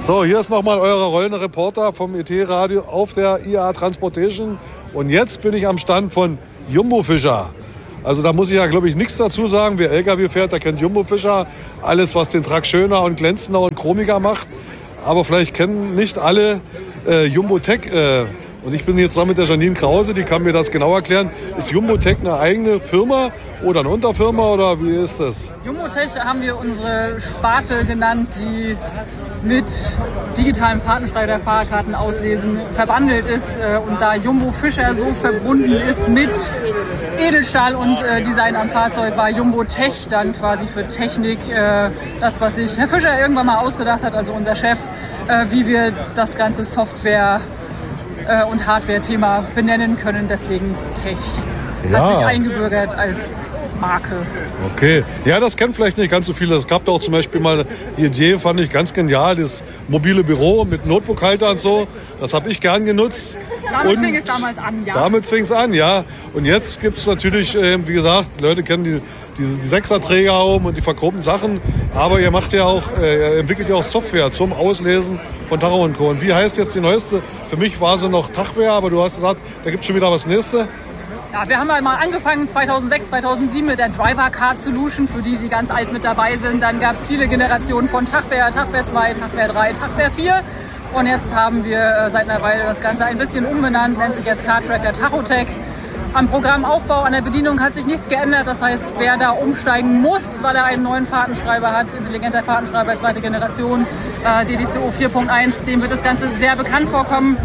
So, hier ist nochmal euer rollender Reporter vom ET-Radio auf der IA Transportation. Und jetzt bin ich am Stand von Jumbo Fischer. Also da muss ich ja, glaube ich, nichts dazu sagen. Wer LKW fährt, der kennt Jumbo Fischer. Alles, was den Truck schöner und glänzender und chromiger macht. Aber vielleicht kennen nicht alle Jumbo Tech. Und ich bin jetzt zusammen mit der Janine Krause, die kann mir das genau erklären. Ist Jumbo Tech eine eigene Firma oder eine Unterfirma oder wie ist das? Jumbo Tech haben wir unsere Sparte genannt, die mit digitalem Fahrtenschreiber der Fahrkarten auslesen verbandelt ist. Und da Jumbo Fischer so verbunden ist mit Edelstahl und Design am Fahrzeug, war Jumbo Tech dann quasi für Technik das, was sich Herr Fischer irgendwann mal ausgedacht hat, also unser Chef, wie wir das ganze Software- und Hardware-Thema benennen können. Deswegen Tech. Hat sich eingebürgert als Marke. Okay, ja, das kennen vielleicht nicht ganz so viele. Es gab da auch zum Beispiel mal die Idee, fand ich ganz genial, das mobile Büro mit Notebook-Halter und so. Das habe ich gern genutzt. Damit fing es damals an, ja. Damit fing es an, ja. Und jetzt gibt es natürlich, wie gesagt, Leute kennen die Sechserträger und die verchromten Sachen. Aber ihr macht ja auch, entwickelt ja auch Software zum Auslesen von Tacho und Co. Und wie heißt jetzt die neueste? Für mich war sie noch Tachware, aber du hast gesagt, da gibt es schon wieder was Nächstes. Ja, wir haben halt mal angefangen 2006, 2007 mit der Driver Card Solution, für die ganz alt mit dabei sind. Dann gab es viele Generationen von Tachware, Tachware 2, Tachware 3, Tachware 4. Und jetzt haben wir seit einer Weile das Ganze ein bisschen umbenannt, nennt sich jetzt Car Tracker Tachotech. Am Programmaufbau, an der Bedienung hat sich nichts geändert. Das heißt, wer da umsteigen muss, weil er einen neuen Fahrtenschreiber hat, intelligenter Fahrtenschreiber, zweite Generation, DDCO 4.1, dem wird das Ganze sehr bekannt vorkommen.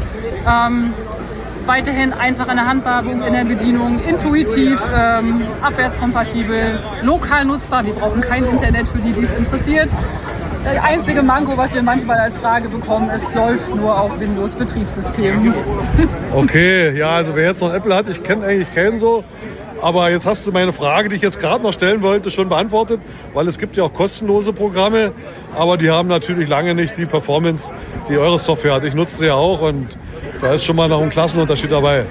Weiterhin einfach an der Handhabung, in der Bedienung, intuitiv, abwärtskompatibel, lokal nutzbar. Wir brauchen kein Internet für die, die es interessiert. Das einzige Manko, was wir manchmal als Frage bekommen, es läuft nur auf Windows-Betriebssystemen. Okay, ja, also wer jetzt noch Apple hat, ich kenne eigentlich keinen so. Aber jetzt hast du meine Frage, die ich jetzt gerade noch stellen wollte, schon beantwortet. Weil es gibt ja auch kostenlose Programme, aber die haben natürlich lange nicht die Performance, die eure Software hat. Ich nutze sie ja auch und da ist schon mal noch ein Klassenunterschied dabei.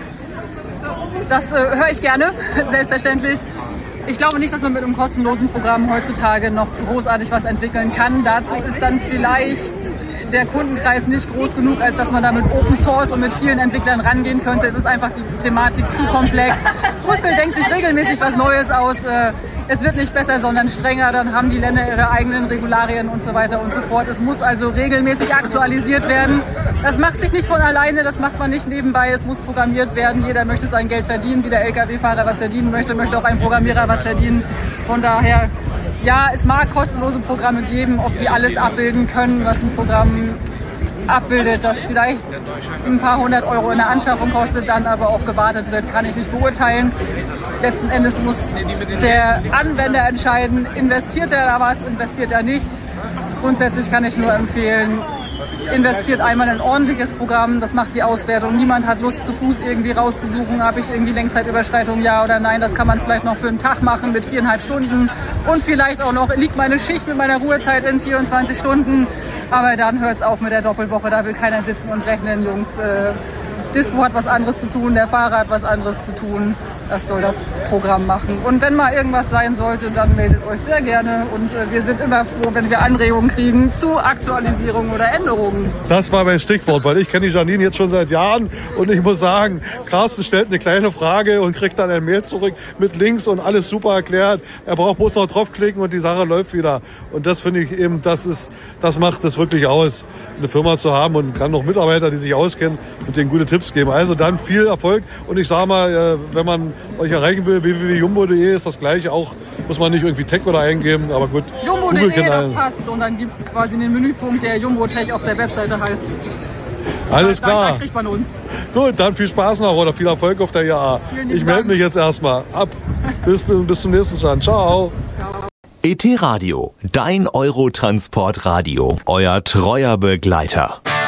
Das höre ich gerne, selbstverständlich. Ich glaube nicht, dass man mit einem kostenlosen Programm heutzutage noch großartig was entwickeln kann. Dazu ist dann vielleicht der Kundenkreis nicht groß genug, als dass man da mit Open Source und mit vielen Entwicklern rangehen könnte. Es ist einfach die Thematik zu komplex. Brüssel denkt sich regelmäßig was Neues aus. Es wird nicht besser, sondern strenger. Dann haben die Länder ihre eigenen Regularien und so weiter und so fort. Es muss also regelmäßig aktualisiert werden. Das macht sich nicht von alleine, das macht man nicht nebenbei. Es muss programmiert werden. Jeder möchte sein Geld verdienen. Wie der Lkw-Fahrer was verdienen möchte, möchte auch ein Programmierer was verdienen. Von daher, ja, es mag kostenlose Programme geben. Ob die alles abbilden können, was ein Programm abbildet, das vielleicht ein paar hundert Euro in der Anschaffung kostet, dann aber auch gewartet wird, kann ich nicht beurteilen. Letzten Endes muss der Anwender entscheiden, investiert er da was, investiert er nichts. Grundsätzlich kann ich nur empfehlen, investiert einmal in ein ordentliches Programm, das macht die Auswertung. Niemand hat Lust, zu Fuß irgendwie rauszusuchen, habe ich irgendwie Lenkzeitüberschreitung, ja oder nein. Das kann man vielleicht noch für einen Tag machen mit 4,5 Stunden. Und vielleicht auch noch, liegt meine Schicht mit meiner Ruhezeit in 24 Stunden. Aber dann hört es auf mit der Doppelwoche, da will keiner sitzen und rechnen, Jungs. Dispo hat was anderes zu tun, der Fahrer hat was anderes zu tun. Das soll das Programm machen. Und wenn mal irgendwas sein sollte, dann meldet euch sehr gerne. Und wir sind immer froh, wenn wir Anregungen kriegen zu Aktualisierungen oder Änderungen. Das war mein Stichwort, weil ich kenne die Janine jetzt schon seit Jahren. Und ich muss sagen, Carsten stellt eine kleine Frage und kriegt dann ein Mail zurück mit Links und alles super erklärt. Er braucht bloß noch draufklicken und die Sache läuft wieder. Und das finde ich eben, das macht es wirklich aus, eine Firma zu haben und kann noch Mitarbeiter, die sich auskennen und denen gute Tipps geben. Also dann viel Erfolg. Und ich sage mal, wenn man euch erreichen will, www.jumbo.de ist das gleiche auch. Muss man nicht irgendwie Tech oder eingeben, aber gut. Jumbo.de, das passt. Und dann gibt es quasi einen Menüpunkt, der Jumbo Tech auf der Webseite heißt. Alles klar. Da kriegt man uns. Gut, dann viel Spaß noch oder viel Erfolg auf der IAA. Ich melde mich jetzt erstmal ab. Bis zum nächsten Stand. Ciao. ET Radio, dein Eurotransport-Radio, euer treuer Begleiter.